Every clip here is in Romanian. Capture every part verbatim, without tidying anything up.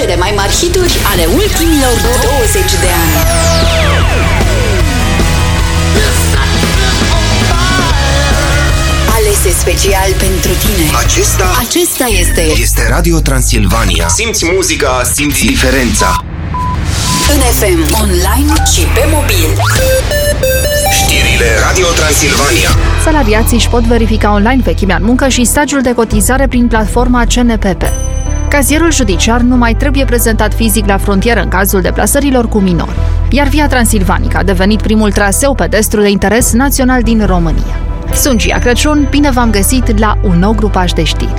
cele mai mari hituri ale ultimilor douăzeci de ani. Alese special pentru tine. Acesta Acesta este Este Radio Transilvania. Simți muzica, simți diferența. în F M, online și pe mobil. Știrile Radio Transilvania. Salariații își pot verifica online vechimea în muncă și stagiul de cotizare prin platforma C N P P. Cazierul judiciar nu mai trebuie prezentat fizic la frontieră în cazul deplasărilor cu minori. Iar Via Transilvanica a devenit primul traseu pedestru de interes național din România. Sunt Gia Crăciun, bine v-am găsit la un nou grupaj de știri.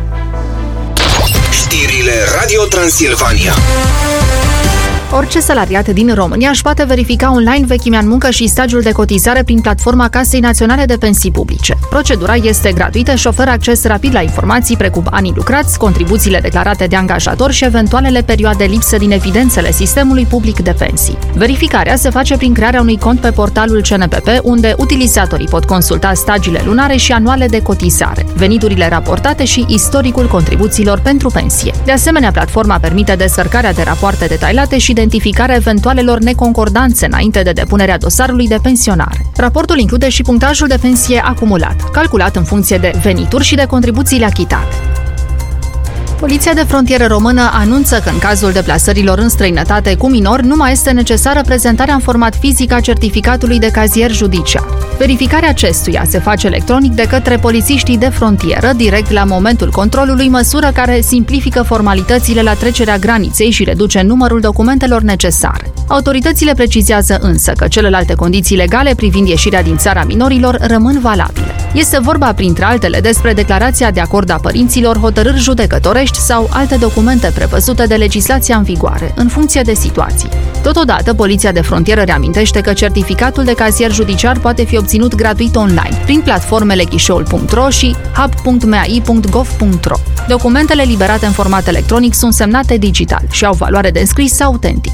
Știrile Radio Transilvania. Orice salariat din România își poate verifica online vechimea în muncă și stagiul de cotizare prin platforma Casei Naționale de Pensii Publice. Procedura este gratuită și oferă acces rapid la informații precum anii lucrați, contribuțiile declarate de angajator și eventualele perioade lipsă din evidențele sistemului public de pensii. Verificarea se face prin crearea unui cont pe portalul C N P P, unde utilizatorii pot consulta stagiile lunare și anuale de cotizare, veniturile raportate și istoricul contribuțiilor pentru pensie. De asemenea, platforma permite descărcarea de rapoarte detaliate și identificarea eventualelor neconcordanțe înainte de depunerea dosarului de pensionare. Raportul include și punctajul de pensie acumulat, calculat în funcție de venituri și de contribuțiile achitate. Poliția de frontieră română anunță că în cazul deplasărilor în străinătate cu minori nu mai este necesară prezentarea în format fizic a certificatului de cazier judiciar. Verificarea acestuia se face electronic de către polițiștii de frontieră direct la momentul controlului, măsură care simplifică formalitățile la trecerea graniței și reduce numărul documentelor necesare. Autoritățile precizează însă că celelalte condiții legale privind ieșirea din țara minorilor rămân valabile. Este vorba, printre altele, despre declarația de acord a părinților, hotărâri judecătorești sau alte documente prevăzute de legislația în vigoare, în funcție de situații. Totodată, Poliția de Frontieră reamintește că certificatul de cazier judiciar poate fi obținut gratuit online, prin platformele ghișeul punct ro și hub punct m a i punct gov punct ro. Documentele liberate în format electronic sunt semnate digital și au valoare de înscris autentic.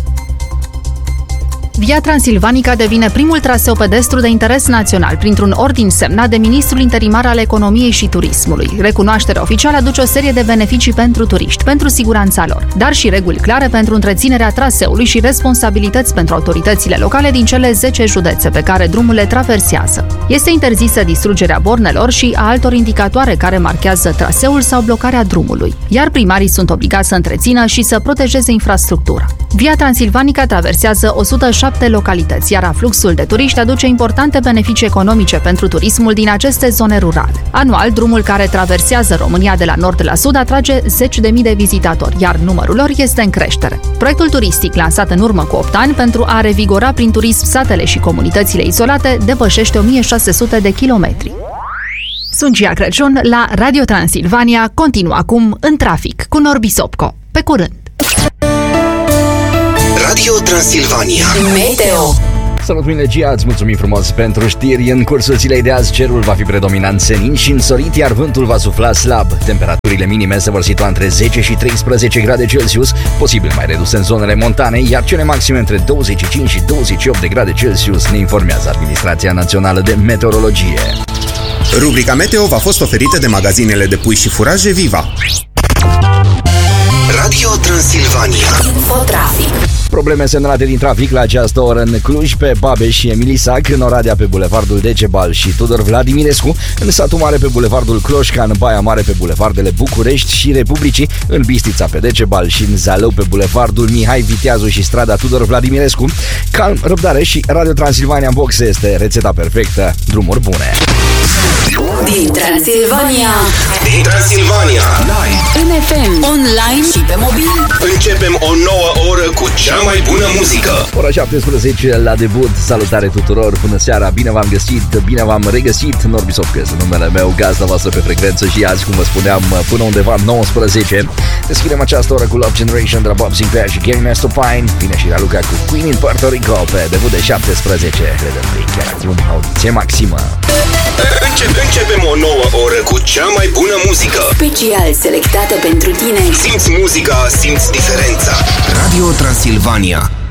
Via Transilvanica devine primul traseu pedestru de interes național printr-un ordin semnat de ministrul interimar al economiei și turismului. Recunoașterea oficială aduce o serie de beneficii pentru turiști, pentru siguranța lor, dar și reguli clare pentru întreținerea traseului și responsabilități pentru autoritățile locale din cele zece județe pe care drumul le traversează. Este interzisă distrugerea bornelor și a altor indicatoare care marchează traseul sau blocarea drumului, iar primarii sunt obligați să întrețină și să protejeze infrastructura. Via Transilvanica traversează o sută șapte localități, iar afluxul de turiști aduce importante beneficii economice pentru turismul din aceste zone rurale. Anual, drumul care traversează România de la nord la sud atrage zeci de mii de vizitatori, iar numărul lor este în creștere. Proiectul turistic, lansat în urmă cu opt ani pentru a revigora prin turism satele și comunitățile izolate, depășește o mie șase sute de kilometri. Sunt Gia Crăciun la Radio Transilvania, continuă acum În trafic cu Norbi Sopco. Pe curând! Radio Transilvania. Meteo. Salut, mine Gia, îți mulțumim frumos pentru știri. În cursul zilei de azi, cerul va fi predominant senin și însorit, iar vântul va sufla slab. Temperaturile minime se vor situa între zece și treisprezece grade Celsius, posibil mai reduse în zonele montane, iar cele maxime între douăzeci și cinci și douăzeci și opt de grade Celsius, ne informează Administrația Națională de Meteorologie. Rubrica Meteo v-a fost oferită de magazinele de pui și furaje Viva. Radio Transilvania. Infotrafic. Probleme semnalate din trafic la această oră în Cluj, pe Babeș și Emilisac, în Oradea pe bulevardul Decebal și Tudor Vladimirescu, în Satul Mare pe bulevardul Cloșca, în Baia Mare pe bulevardele București și Republicii, în Bistrița pe Decebal și în Zalău pe bulevardul Mihai Viteazu și strada Tudor Vladimirescu. Calm, răbdare și Radio Transilvania în box este rețeta perfectă. Drumuri bune! Din Transilvania. Din Transilvania. Live. În F M, online și pe mobil. Începem o nouă oră cu cea mai bună muzică. Ora șaptesprezece la debut. Salutare tuturor, bună seara, bine v-am găsit, bine v-am regăsit. Norbi Sopco este numele meu, gazda voastră pe frecvență și azi, cum vă spuneam, până undeva nouăsprezece. Deschidem această oră cu Love Generation de la Bob Sinclair și Gary Mastopine. Vine și Raluca cu Queen in Puerto Rico pe debut de șaptesprezece. Redăm chiar acum audiție maximă. Încep, începem o nouă oră cu cea mai bună muzică. Special selectată pentru tine. Simți muzica, simți diferența. Radio Transilvania.